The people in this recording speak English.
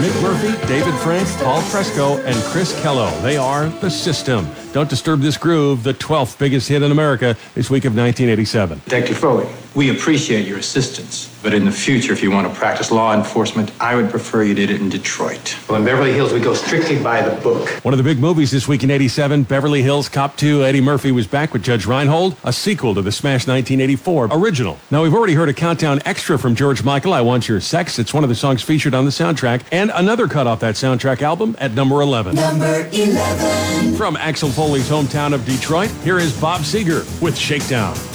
Mick Murphy, David Frank, Paul Fresco, and Chris Kello. They are The System. Don't Disturb This Groove, the 12th biggest hit in America this week of 1987. Detective Foley, we appreciate your assistance, but in the future, if you want to practice law enforcement, I would prefer you did it in Detroit. Well, in Beverly Hills, we go strictly by the book. One of the big movies this week in 87, Beverly Hills Cop 2. Eddie Murphy was back with Judge Reinhold, a sequel to the smash 1984 original. Now, we've already heard a countdown extra from George Michael, I Want Your Sex. It's one of the songs featured on the soundtrack, and another cut off that soundtrack album at number 11. Number 11. From Axel Foley's hometown of Detroit, here is Bob Seger with Shakedown.